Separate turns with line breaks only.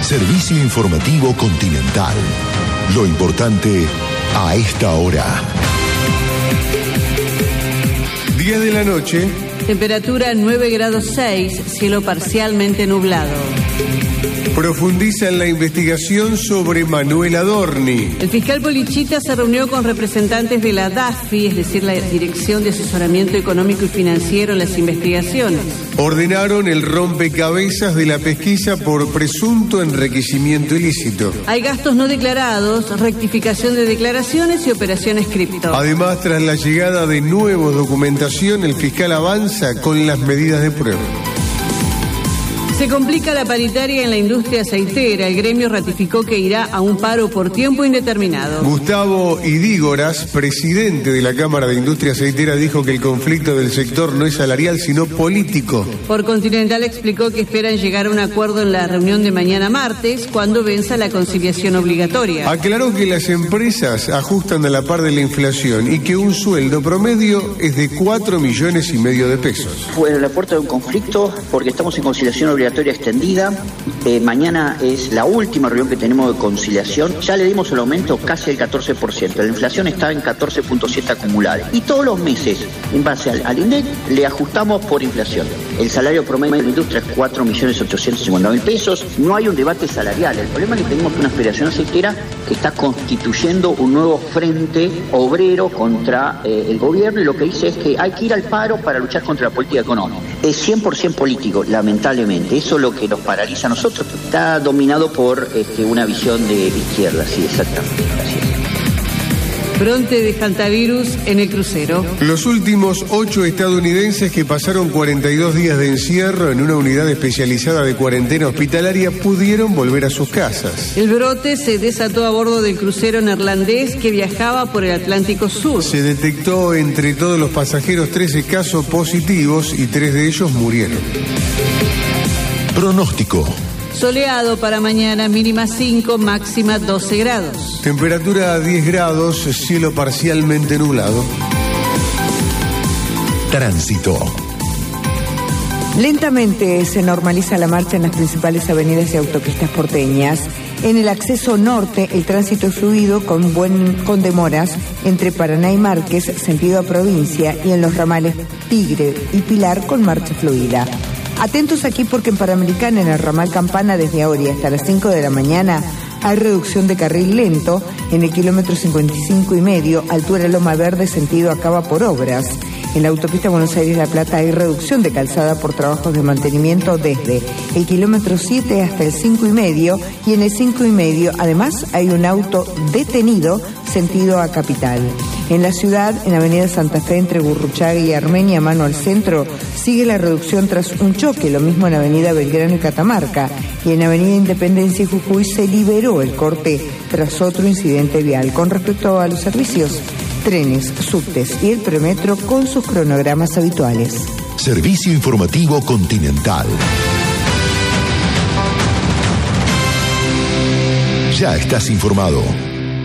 Servicio informativo Continental. Lo importante a esta hora.
10 de la noche.
Temperatura 9 grados 6, cielo parcialmente nublado.
Profundizan la investigación sobre Manuel Adorni.
El fiscal Polichita se reunió con representantes de la DAFI, es decir, la Dirección de Asesoramiento Económico y Financiero en las investigaciones.
Ordenaron el rompecabezas de la pesquisa por presunto enriquecimiento ilícito.
Hay gastos no declarados, rectificación de declaraciones y operaciones cripto.
Además, tras la llegada de nuevos documentación, el fiscal avanza con las medidas de prueba.
Se complica la paritaria en la industria aceitera. El gremio ratificó que irá a un paro por tiempo indeterminado.
Gustavo Idígoras, presidente de la Cámara de Industria Aceitera, dijo que el conflicto del sector no es salarial, sino político.
Por Continental explicó que esperan llegar a un acuerdo en la reunión de mañana martes, cuando venza la conciliación obligatoria.
Aclaró que las empresas ajustan a la par de la inflación y que un sueldo promedio es de 4,5 millones de pesos.
Fue la puerta de un conflicto porque estamos en conciliación obligatoria extendida. Mañana es la última reunión que tenemos de conciliación. Ya le dimos el aumento casi del 14%. La inflación está en 14.7 acumulada. Y todos los meses, en base al INDEC, le ajustamos por inflación. El salario promedio de la industria es 4.850.000 pesos. No hay un debate salarial. El problema es que tenemos una federación aceitera que está constituyendo un nuevo frente obrero contra el gobierno, y lo que dice es que hay que ir al paro para luchar contra la política económica. Es 100% político, lamentablemente. Eso es lo que nos paraliza a nosotros. Está dominado por una visión de izquierda, sí, exactamente. Así es.
Brote de hantavirus en el crucero.
Los últimos 8 estadounidenses que pasaron 42 días de encierro en una unidad especializada de cuarentena hospitalaria pudieron volver a sus casas.
El brote se desató a bordo del crucero neerlandés que viajaba por el Atlántico Sur.
Se detectó entre todos los pasajeros 13 casos positivos y 3 de ellos murieron.
Pronóstico.
Soleado para mañana, mínima 5, máxima 12 grados.
Temperatura 10 grados, cielo parcialmente nublado.
Tránsito.
Lentamente se normaliza la marcha en las principales avenidas y autopistas porteñas. En el acceso norte, el tránsito es fluido con demoras entre Paraná y Márquez, sentido a provincia, y en los ramales Tigre y Pilar con marcha fluida. Atentos aquí porque en Panamericana, en el ramal Campana, desde ahora y hasta las 5 de la mañana, hay reducción de carril lento en el kilómetro 55,5, altura Loma Verde, sentido Acaba por obras. En la autopista Buenos Aires-La Plata hay reducción de calzada por trabajos de mantenimiento desde el kilómetro 7 hasta el 5,5, y en el 5,5 además hay un auto detenido sentido a Capital. En la ciudad, en Avenida Santa Fe entre Gurruchaga y Armenia, mano al centro, sigue la reducción tras un choque, lo mismo en Avenida Belgrano y Catamarca, y en Avenida Independencia y Jujuy se liberó el corte tras otro incidente vial. Con respecto a los servicios, trenes, subtes y el premetro con sus cronogramas habituales.
Servicio informativo Continental. Ya estás informado.